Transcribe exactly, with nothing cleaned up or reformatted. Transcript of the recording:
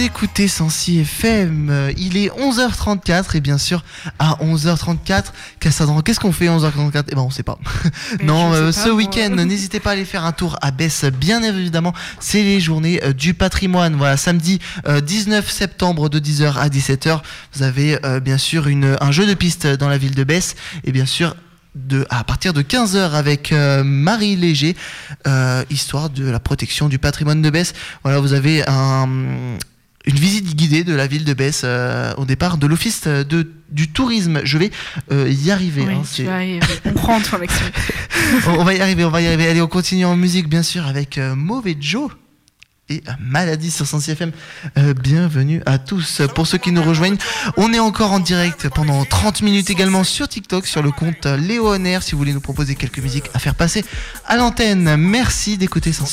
écoutez Sensi F M, il est onze heures trente-quatre et bien sûr à onze heures trente-quatre, Cassandra, qu'est-ce qu'on fait à onze heures trente-quatre? Eh ben on sait pas. non, euh, ce week-end, n'hésitez pas à aller faire un tour à Besse, bien évidemment, c'est les journées euh, du patrimoine. Voilà, samedi euh, dix-neuf septembre de dix heures à dix-sept heures, vous avez euh, bien sûr une, un jeu de piste dans la ville de Besse et bien sûr De, à partir de quinze heures avec euh, Marie Léger, euh, histoire de la protection du patrimoine de Besse. Voilà, vous avez un, une visite guidée de la ville de Besse euh, au départ de l'office de, du tourisme. Je vais euh, y arriver. Oui, hein, tu vas y comprendre ton accent. on, on va y arriver, on va y arriver. Allez, on continue en musique, bien sûr, avec euh, Mauvais Joe et Maladie sur Sensi F M. Euh, bienvenue à tous. Pour ceux qui nous rejoignent, on est encore en direct pendant trente minutes également sur TikTok, sur le compte Léonaire, si vous voulez nous proposer quelques musiques à faire passer à l'antenne. Merci d'écouter Sensi.